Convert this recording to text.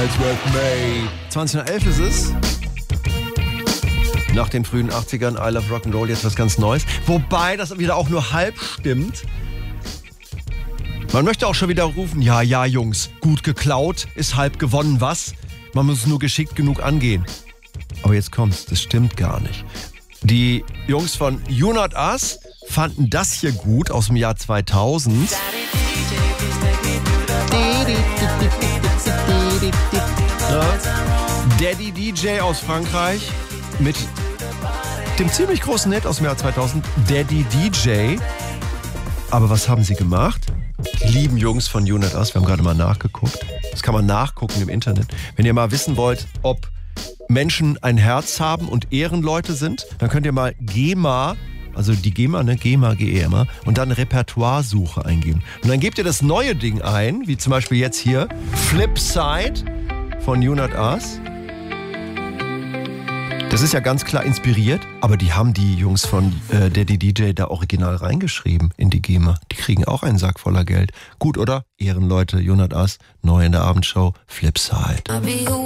Dance with me. 2011 ist es. Nach den frühen 80ern, I Love Rock'n'Roll, jetzt was ganz Neues. Wobei das wieder auch nur halb stimmt. Man möchte auch schon wieder rufen, ja, Jungs, gut geklaut, ist halb gewonnen, was? Man muss nur geschickt genug angehen. Aber jetzt kommt's, das stimmt gar nicht. Die Jungs von You Not Us fanden das hier gut aus dem Jahr 2000. Daddy DJ aus Frankreich mit dem ziemlich großen Hit aus dem Jahr 2000, Daddy DJ. Aber was haben sie gemacht? Die lieben Jungs von You Not Us, wir haben gerade mal nachgeguckt. Das kann man nachgucken im Internet. Wenn ihr mal wissen wollt, ob Menschen ein Herz haben und Ehrenleute sind, dann könnt ihr mal GEMA, also die GEMA, ne? GEMA, G-E-M-A, und dann Repertoiresuche eingeben. Und dann gebt ihr das neue Ding ein, wie zum Beispiel jetzt hier, Flipside von You Not Us. Das ist ja ganz klar inspiriert, aber die haben die Jungs von Daddy DJ da original reingeschrieben in die GEMA. Die kriegen auch einen Sack voller Geld. Gut, oder? Ehrenleute, You Not Us, neu in der Abendshow, Flipside.